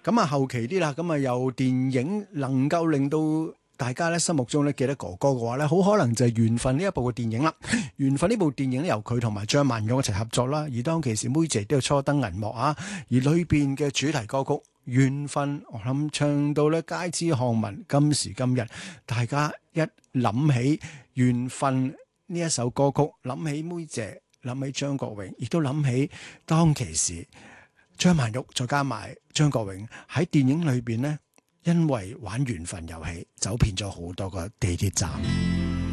咁啊後期啲啦，咁啊由電影能夠令到大家咧心目中咧記得哥哥嘅話咧，好可能就係緣分呢一部嘅電影啦。緣分呢部電影由佢同埋張曼玉一齊合作啦，而當其時妹姐都要初登銀幕啊，而裏邊嘅主題歌曲緣分，我諗唱到咧街知巷聞，今時今日大家一諗起緣分呢一首歌曲，諗起妹姐，諗起張國榮，亦都諗起當其時張曼玉再加埋張國榮喺電影裏邊呢，因為玩緣分遊戲，走遍咗好多個地鐵站。